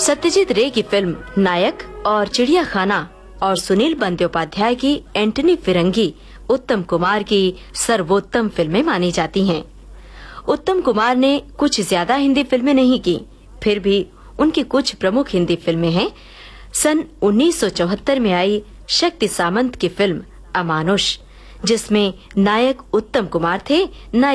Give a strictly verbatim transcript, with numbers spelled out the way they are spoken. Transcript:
सत्यजीत रे की फिल्म नायक और चिड़िया खाना और सुनील बंदोपाध्याय की एंटनी फिरंगी उत्तम कुमार की सर्वोत्तम फिल्में मानी जाती हैं। उत्तम कुमार ने कुछ ज्यादा हिंदी फिल्में नहीं की, फिर भी उनकी कुछ प्रमुख हिंदी फिल्में हैं। सन उन्नीस सौ चौहत्तर में आई शक्ति सामंत की फिल्म अमानुष, जिसमें नायक उत्तम कुमार थे, नायिका